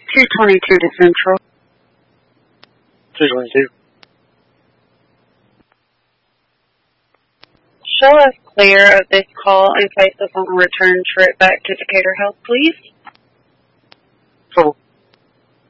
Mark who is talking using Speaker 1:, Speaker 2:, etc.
Speaker 1: 222 to Central.
Speaker 2: 222.
Speaker 1: Show us clear of this call and place us on a return trip back to Decatur Health, please.
Speaker 2: So